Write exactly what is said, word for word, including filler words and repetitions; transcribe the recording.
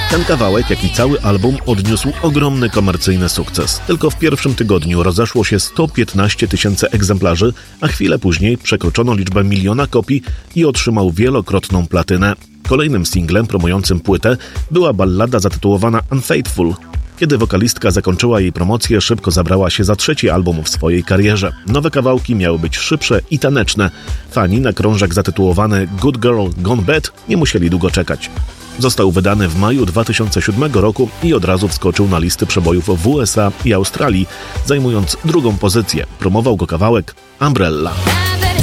Ten kawałek, jak i cały album, odniósł ogromny komercyjny sukces. Tylko w pierwszym tygodniu rozeszło się sto piętnaście tysięcy egzemplarzy, a chwilę później przekroczono liczbę miliona kopii i otrzymał wielokrotną platynę. Kolejnym singlem promującym płytę była ballada zatytułowana Unfaithful. Kiedy wokalistka zakończyła jej promocję, szybko zabrała się za trzeci album w swojej karierze. Nowe kawałki miały być szybsze i taneczne. Fani na krążek zatytułowany Good Girl Gone Bad nie musieli długo czekać. Został wydany w maju dwa tysiące siódmego roku i od razu wskoczył na listy przebojów w U S A i Australii, zajmując drugą pozycję. Promował go kawałek Umbrella.